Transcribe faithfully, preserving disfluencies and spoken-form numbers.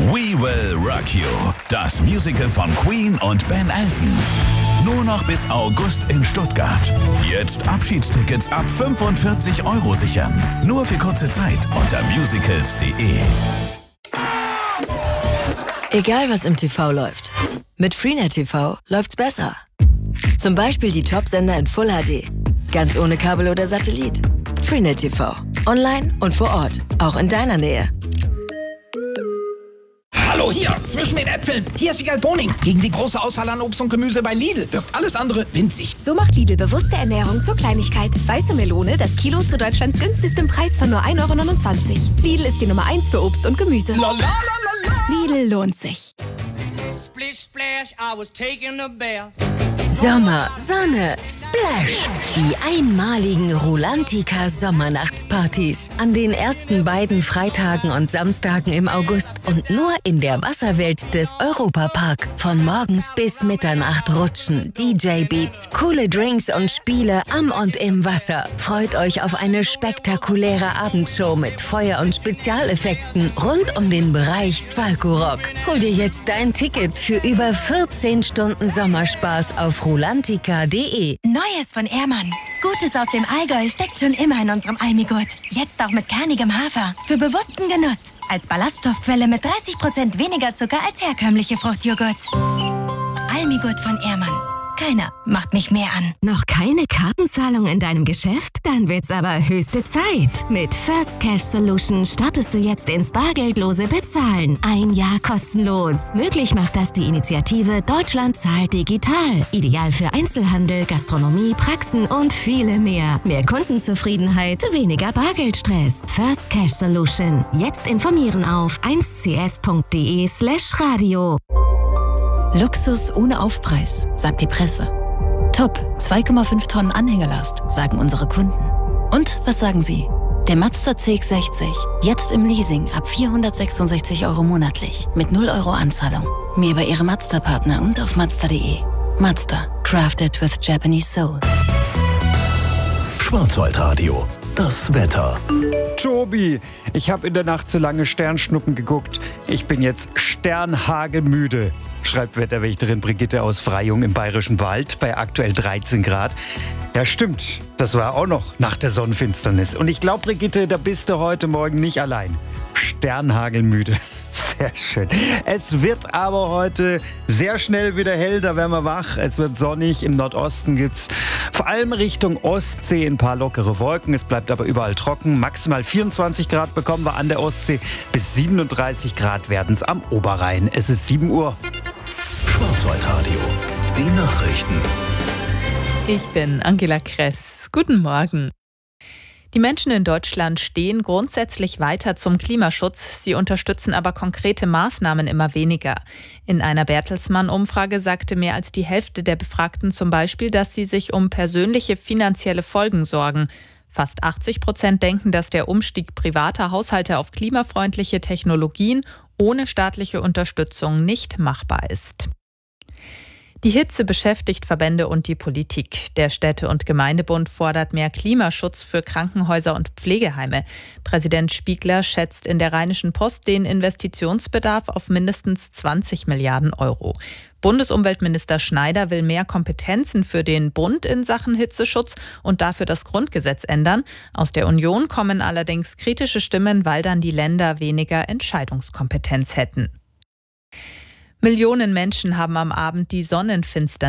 We Will Rock You, das Musical von Queen und Ben Elton. Nur noch bis August in Stuttgart. Jetzt Abschiedstickets ab fünfundvierzig Euro sichern. Nur für kurze Zeit unter musicals punkt de. Egal was im T V läuft, mit Freenet T V läuft's besser. Zum Beispiel die Top-Sender in Full H D. Ganz ohne Kabel oder Satellit. Freenet T V. Online und vor Ort. Auch in deiner Nähe. Hallo hier, zwischen den Äpfeln. Hier ist Wiegald Boning. Gegen die große Auswahl an Obst und Gemüse bei Lidl wirkt alles andere winzig. So macht Lidl bewusste Ernährung zur Kleinigkeit. Weiße Melone, das Kilo zu Deutschlands günstigstem Preis von nur ein Euro neunundzwanzig. Lidl ist die Nummer eins für Obst und Gemüse. Lalalala. Lidl lohnt sich. Splish splash, I was taking a bath. Sommer, Sonne, Splash! Die einmaligen Rulantica Sommernachtspartys. An den ersten beiden Freitagen und Samstagen im August und nur in der Wasserwelt des Europapark. Von morgens bis Mitternacht rutschen, D J-Beats, coole Drinks und Spiele am und im Wasser. Freut euch auf eine spektakuläre Abendshow mit Feuer- und Spezialeffekten rund um den Bereich Svalko-Rock. Hol dir jetzt dein Ticket für über vierzehn Stunden Sommerspaß auf rulantica punkt de. Neues von Ehrmann. Gutes aus dem Allgäu steckt schon immer in unserem Almigurt. Jetzt auch mit kernigem Hafer. Für bewussten Genuss. Als Ballaststoffquelle mit dreißig Prozent weniger Zucker als herkömmliche Fruchtjoghurts. Almigurt von Ehrmann. Keiner macht mich mehr an. Noch keine Kartenzahlung in deinem Geschäft? Dann wird's aber höchste Zeit. Mit First Cash Solution startest du jetzt ins bargeldlose Bezahlen. Ein Jahr kostenlos. Möglich macht das die Initiative Deutschland zahlt digital. Ideal für Einzelhandel, Gastronomie, Praxen und viele mehr. Mehr Kundenzufriedenheit, weniger Bargeldstress. First Cash Solution. Jetzt informieren auf eins c s punkt de slash radio. Luxus ohne Aufpreis, sagt die Presse. Top, zwei Komma fünf Tonnen Anhängelast, sagen unsere Kunden. Und was sagen Sie? Der Mazda C X sechzig, jetzt im Leasing ab vierhundertsechsundsechzig Euro monatlich, mit null Euro Anzahlung. Mehr bei Ihrem Mazda-Partner und auf mazda punkt de. Mazda, crafted with Japanese soul. Schwarzwaldradio, das Wetter. Tobi, ich habe in der Nacht zu lange Sternschnuppen geguckt. Ich bin jetzt sternhagelmüde, schreibt Wetterwächterin Brigitte aus Freyung im Bayerischen Wald bei aktuell dreizehn Grad. Ja, stimmt. Das war auch noch nach der Sonnenfinsternis. Und ich glaube, Brigitte, da bist du heute Morgen nicht allein. Sternhagelmüde. Sehr schön. Es wird aber heute sehr schnell wieder hell, da werden wir wach. Es wird sonnig, im Nordosten gibt's vor allem Richtung Ostsee ein paar lockere Wolken. Es bleibt aber überall trocken. Maximal vierundzwanzig Grad bekommen wir an der Ostsee, bis siebenunddreißig Grad werden es am Oberrhein. Es ist sieben Uhr. Schwarzwaldradio, die Nachrichten. Ich bin Angela Kress. Guten Morgen. Die Menschen in Deutschland stehen grundsätzlich weiter zum Klimaschutz. Sie unterstützen aber konkrete Maßnahmen immer weniger. In einer Bertelsmann-Umfrage sagte mehr als die Hälfte der Befragten zum Beispiel, dass sie sich um persönliche finanzielle Folgen sorgen. Fast achtzig Prozent denken, dass der Umstieg privater Haushalte auf klimafreundliche Technologien ohne staatliche Unterstützung nicht machbar ist. Die Hitze beschäftigt Verbände und die Politik. Der Städte- und Gemeindebund fordert mehr Klimaschutz für Krankenhäuser und Pflegeheime. Präsident Spiegler schätzt in der Rheinischen Post den Investitionsbedarf auf mindestens zwanzig Milliarden Euro. Bundesumweltminister Schneider will mehr Kompetenzen für den Bund in Sachen Hitzeschutz und dafür das Grundgesetz ändern. Aus der Union kommen allerdings kritische Stimmen, weil dann die Länder weniger Entscheidungskompetenz hätten. Millionen Menschen haben am Abend die Sonnenfinsternis